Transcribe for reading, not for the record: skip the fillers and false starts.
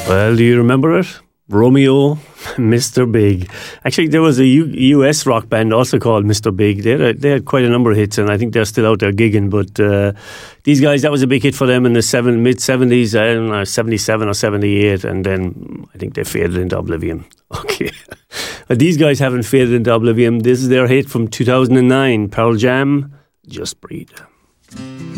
Well, do you remember it? Romeo, Mr. Big. Actually, there was a US rock band also called Mr. Big. They had quite a number of hits, and I think they're still out there gigging. But these guys, that was a big hit for them in the mid-70s, I don't know, 77 or 78, and then I think they faded into oblivion. Okay. But these guys haven't faded into oblivion. This is their hit from 2009, Pearl Jam, Just Breathe.